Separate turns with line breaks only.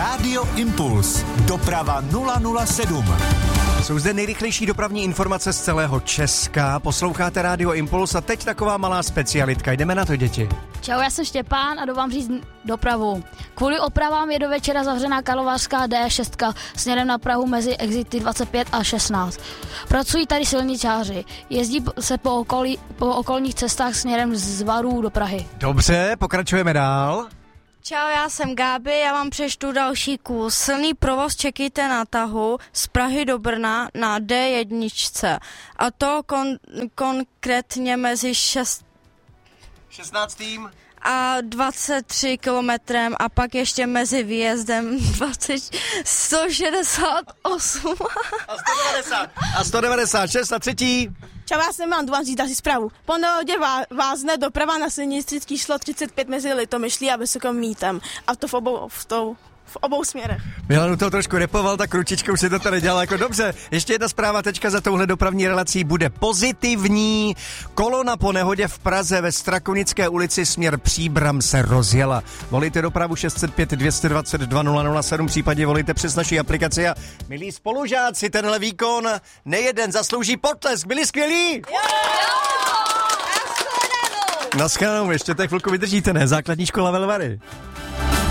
Rádio Impuls. Doprava 007.
Jsou zde nejrychlejší dopravní informace z celého Česka. Posloucháte Rádio Impuls a teď taková malá specialitka. Jdeme na to, děti.
Čau, já jsem Štěpán a jdu vám říct dopravu. Kvůli opravám je do večera zavřená Karlovarská D6 směrem na Prahu mezi exity 25 a 16. Pracují tady silničáři. Jezdí se po okolních cestách směrem z Varů do Prahy.
Dobře, pokračujeme dál.
Čau, já jsem Gáby, já vám přečtu další kus. Silný provoz čekejte na tahu z Prahy do Brna na D1. A to konkrétně mezi 16. a 23 kilometrem a pak ještě mezi výjezdem 168
a 196 a třetí.
Čau, já jsem mám vám říct asi zprávu. Po nehodě vázne doprava na silnici číslo 35 mezi Litomyšlí a Vysokým Mýtem. A to v obou směrech.
Milan to trošku repoval, tak ručička už si to tady dělala jako dobře. Ještě jedna zpráva teďka za touhle dopravní relací bude pozitivní. Kolona po nehodě v Praze ve Strakonické ulici směr Příbram se rozjela. Volejte dopravu 605 222 007, případně volejte přes naši aplikaci a milí spolužáci, tenhle výkon nejeden zaslouží potlesk. Byli skvělí? Naschledanou, ještě tak chvilku vydržíte, ne? Základní škola Velvary.